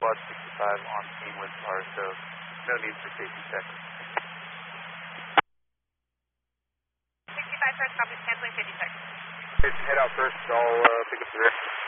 Squad 65 on scene with car, so no need for safety check. 65 first, copy, canceling 50 check. Head out first, I'll pick up the rear.